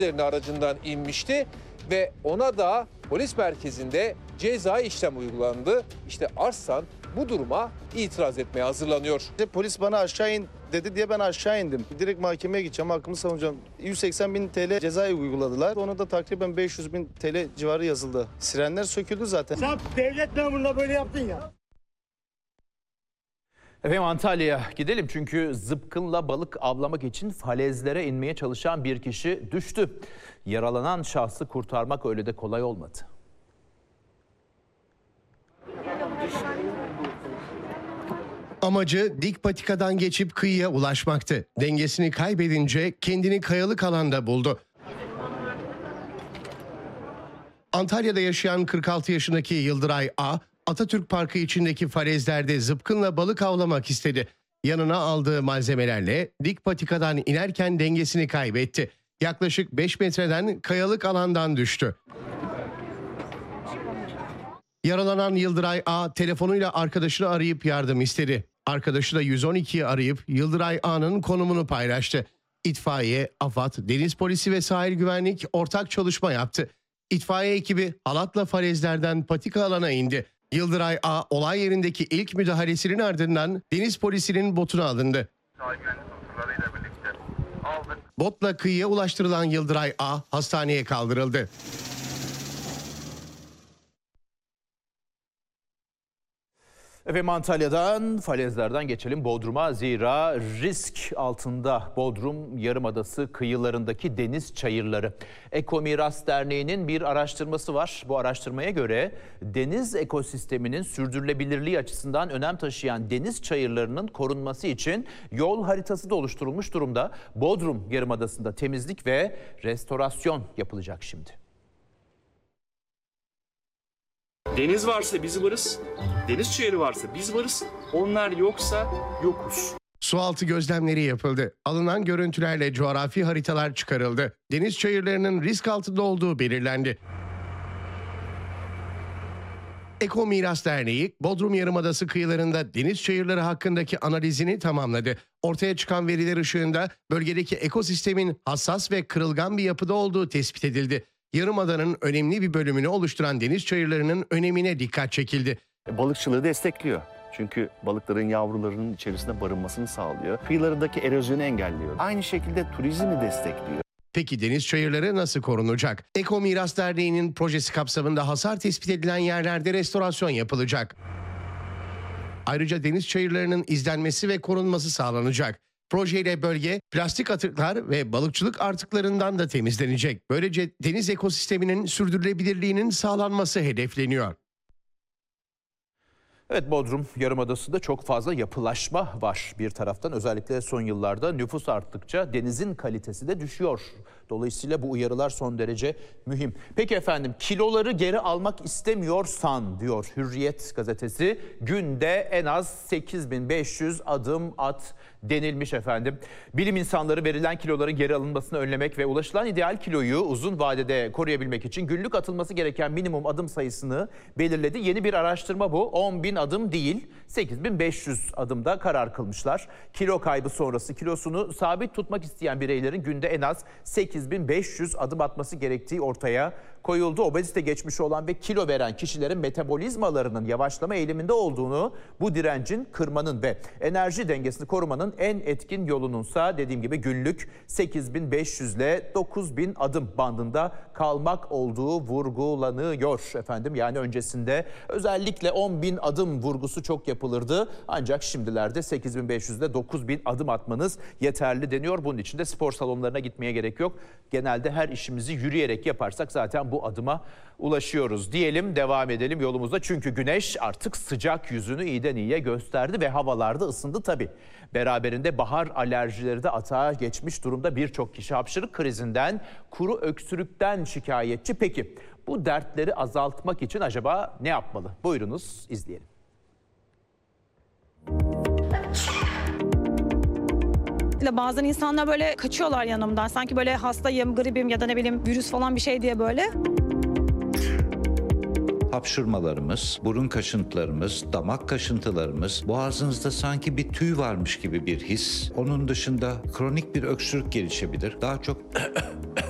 aracından inmişti ve ona da polis merkezinde cezai işlem uygulandı. İşte Arslan bu duruma itiraz etmeye hazırlanıyor. Polis bana aşağı in dedi diye ben aşağı indim. Direkt mahkemeye gideceğim, hakkımı savunacağım. 180.000 TL cezayı uyguladılar. Ona da takriben 500.000 TL civarı yazıldı. Sirenler söküldü zaten. Sen devlet memuruna böyle yaptın ya. Efendim Antalya'ya gidelim çünkü zıpkınla balık avlamak için falezlere inmeye çalışan bir kişi düştü. Yaralanan şahsı kurtarmak öyle de kolay olmadı. Amacı dik patikadan geçip kıyıya ulaşmaktı. Dengesini kaybedince kendini kayalık alanda buldu. Antalya'da yaşayan 46 yaşındaki Yıldıray A, Atatürk Parkı içindeki falezlerde zıpkınla balık avlamak istedi. Yanına aldığı malzemelerle dik patikadan inerken dengesini kaybetti. Yaklaşık 5 metreden kayalık alandan düştü. Yaralanan Yıldıray A telefonuyla arkadaşını arayıp yardım istedi. Arkadaşı da 112'yi arayıp Yıldıray A'nın konumunu paylaştı. İtfaiye, AFAD, Deniz Polisi ve Sahil Güvenlik ortak çalışma yaptı. İtfaiye ekibi halatla falezlerden patika alana indi. Yıldıray A olay yerindeki ilk müdahalesinin ardından Deniz Polisi'nin botuna alındı. Botla kıyıya ulaştırılan Yıldıray A hastaneye kaldırıldı. Efendim Antalya'dan, falezlerden geçelim Bodrum'a. Zira risk altında Bodrum Yarımadası kıyılarındaki deniz çayırları. Eko Miras Derneği'nin bir araştırması var. Bu araştırmaya göre deniz ekosisteminin sürdürülebilirliği açısından önem taşıyan deniz çayırlarının korunması için yol haritası da oluşturulmuş durumda. Bodrum Yarımadası'nda temizlik ve restorasyon yapılacak şimdi. Deniz varsa biz varız, deniz çayırı varsa biz varız, onlar yoksa yokuz. Sualtı gözlemleri yapıldı. Alınan görüntülerle coğrafi haritalar çıkarıldı. Deniz çayırlarının risk altında olduğu belirlendi. Eko Miras Derneği, Bodrum Yarımadası kıyılarında deniz çayırları hakkındaki analizini tamamladı. Ortaya çıkan veriler ışığında bölgedeki ekosistemin hassas ve kırılgan bir yapıda olduğu tespit edildi. Yarımadanın önemli bir bölümünü oluşturan deniz çayırlarının önemine dikkat çekildi. Balıkçılığı destekliyor. Çünkü balıkların yavrularının içerisinde barınmasını sağlıyor. Kıyılarındaki erozyonu engelliyor. Aynı şekilde turizmi destekliyor. Peki deniz çayırları nasıl korunacak? Eko Miras Derneği'nin projesi kapsamında hasar tespit edilen yerlerde restorasyon yapılacak. Ayrıca deniz çayırlarının izlenmesi ve korunması sağlanacak. Projeyle bölge plastik atıklar ve balıkçılık artıklarından da temizlenecek. Böylece deniz ekosisteminin sürdürülebilirliğinin sağlanması hedefleniyor. Evet, Bodrum Yarımadası'nda çok fazla yapılaşma var bir taraftan. Özellikle son yıllarda nüfus arttıkça denizin kalitesi de düşüyor. Dolayısıyla bu uyarılar son derece mühim. Peki efendim, kiloları geri almak istemiyorsan diyor Hürriyet gazetesi, günde en az 8.500 adım at denilmiş efendim. Bilim insanları verilen kiloların geri alınmasını önlemek ve ulaşılan ideal kiloyu uzun vadede koruyabilmek için günlük atılması gereken minimum adım sayısını belirledi. Yeni bir araştırma bu. 10.000 adım değil, 8.500 adımda karar kılmışlar. Kilo kaybı sonrası kilosunu sabit tutmak isteyen bireylerin günde en az 8.500 adım atması gerektiği ortaya koyuldu. Obezite geçmişi olan ve kilo veren kişilerin metabolizmalarının yavaşlama eğiliminde olduğunu, bu direncin kırmanın ve enerji dengesini korumanın en etkin yolununsa dediğim gibi günlük 8.500 ile 9.000 adım bandında kalmak olduğu vurgulanıyor efendim. Yani öncesinde özellikle 10.000 adım vurgusu çok yapılırdı. Ancak şimdilerde 8.500 ile 9.000 adım atmanız yeterli deniyor. Bunun için de spor salonlarına gitmeye gerek yok. Genelde her işimizi yürüyerek yaparsak zaten bu adıma ulaşıyoruz diyelim, devam edelim yolumuzda. Çünkü güneş artık sıcak yüzünü iyiden iyiye gösterdi ve havalarda ısındı tabii. Beraberinde bahar alerjileri de atağa geçmiş durumda. Birçok kişi hapşırık krizinden, kuru öksürükten şikayetçi. Peki bu dertleri azaltmak için acaba ne yapmalı? Buyurunuz izleyelim. Bazen insanlar böyle kaçıyorlar yanımdan. Sanki böyle hastayım, gribim ya da ne bileyim virüs falan bir şey diye böyle. Hapşırmalarımız, burun kaşıntılarımız, damak kaşıntılarımız, boğazınızda sanki bir tüy varmış gibi bir his. Onun dışında kronik bir öksürük gelişebilir. Daha çok